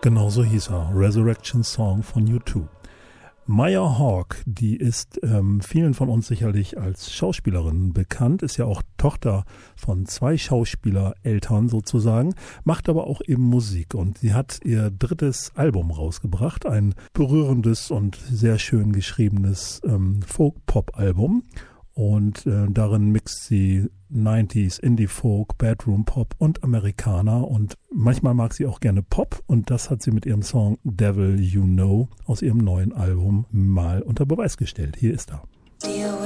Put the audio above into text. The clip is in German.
Genauso hieß er, Resurrection Song von U2. Maya Hawke, die ist vielen von uns sicherlich als Schauspielerin bekannt, ist ja auch Tochter von 2 Schauspielereltern sozusagen, macht aber auch eben Musik und sie hat ihr 3. Album rausgebracht, ein berührendes und sehr schön geschriebenes Folk-Pop-Album. Und darin mixt sie 90s, Indie-Folk, Bedroom-Pop und Amerikaner. Und manchmal mag sie auch gerne Pop. Und das hat sie mit ihrem Song Devil You Know aus ihrem neuen Album mal unter Beweis gestellt. Hier ist er.